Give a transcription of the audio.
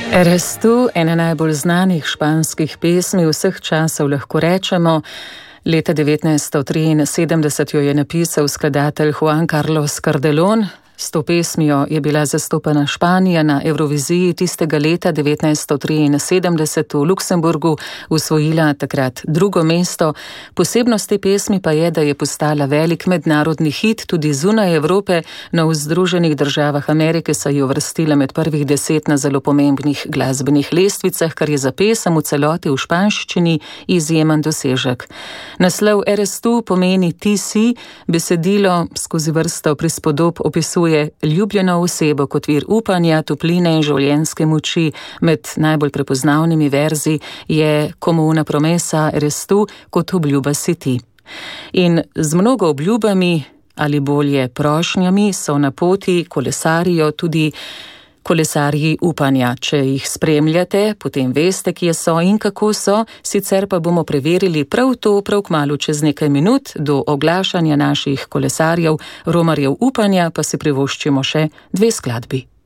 Eres tu, ena najbolj znanih španskih pesmi vseh časov, lahko rečemo. Leta 1973 jo je napisal skladatelj Juan Carlos Cardelón. S to pesmijo je bila zastopana Španija na Evroviziji tistega leta 1973 v Luksemburgu, osvojila takrat drugo mesto. Posebnost te pesmi pa je, da je postala velik mednarodni hit tudi zunaj Evrope. V Združenih državah Amerike se je uvrstila med prvih 10 na zelo pomembnih glasbenih lestvicah, kar je za pesem v celoti v španščini izjemen dosežek. Naslov Eres tu pomeni ti si, besedilo skozi vrsto prispodob opisuje ljubljeno osebo kot vir upanja, topline in življenjske moči. Med najbolj prepoznavnimi verzi je Como una promesa eres tu, kot obljuba si ti. In z mnogo obljubami, ali bolje prošnjami, so na poti kolesarijo tudi kolesarji upanja. Če jih spremljate, potem veste, kje so in kako so, sicer pa bomo preverili prav to prav kmalu čez nekaj minut. Do oglašanja naših kolesarjev, romarjev upanja, pa si privoščimo še 2 skladbi.